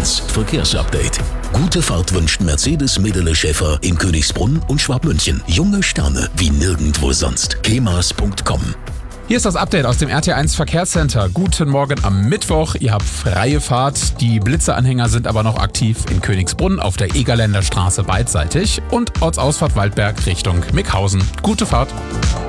1 Verkehrsupdate. Gute Fahrt wünscht Mercedes Medele Schäfer in Königsbrunn und Schwabmünchen. Junge Sterne wie nirgendwo sonst. kemas.com. Hier ist das Update aus dem RT1 Verkehrscenter. Guten Morgen am Mittwoch. Ihr habt freie Fahrt. Die Blitzeanhänger sind aber noch aktiv in Königsbrunn auf der Egerländer Straße beidseitig und Ortsausfahrt Waldberg Richtung Mickhausen. Gute Fahrt.